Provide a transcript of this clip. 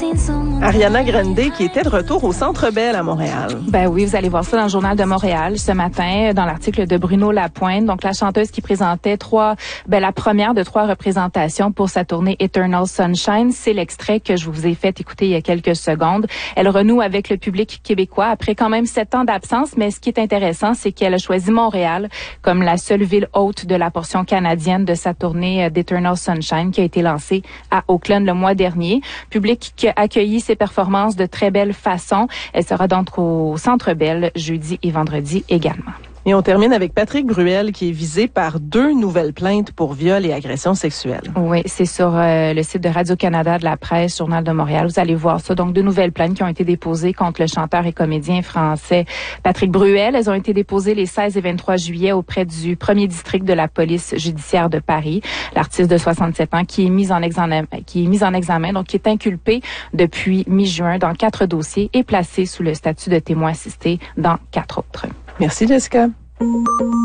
Ariana Grande qui était de retour au Centre Bell à Montréal. Ben oui, vous allez voir ça dans le Journal de Montréal ce matin, dans l'article de Bruno Lapointe. Donc, la chanteuse qui présentait la première de 3 représentations pour sa tournée Eternal Sunshine. C'est l'extrait que je vous ai fait écouter il y a quelques secondes. Elle renoue avec le public québécois après quand même 7 ans d'absence. Mais ce qui est intéressant, c'est qu'elle a choisi Montréal comme la seule ville hôte de la portion canadienne de sa tournée d'Eternal Sunshine qui a été lancée à Auckland le mois dernier. Public qui a accueilli ses performances de très belle façon. Elle sera donc au Centre Bell jeudi et vendredi également. Et on termine avec Patrick Bruel qui est visé par 2 nouvelles plaintes pour viol et agression sexuelle. Oui, c'est sur le site de Radio-Canada, de la presse, Journal de Montréal. Vous allez voir ça. Donc, 2 nouvelles plaintes qui ont été déposées contre le chanteur et comédien français Patrick Bruel. Elles ont été déposées les 16 et 23 juillet auprès du 1er district de la police judiciaire de Paris. L'artiste de 67 ans qui est mis en examen, donc qui est inculpé depuis mi-juin dans 4 dossiers et placé sous le statut de témoin assisté dans 4 autres. Merci, Jessica.